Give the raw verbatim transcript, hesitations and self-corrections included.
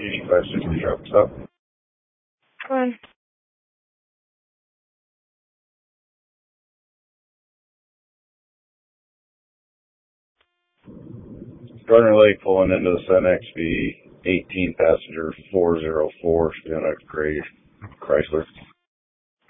Any questions for Truck Stop? Fine. Gardner Lake pulling into the Sun X V, eighteen passenger four oh four, in a gray Chrysler.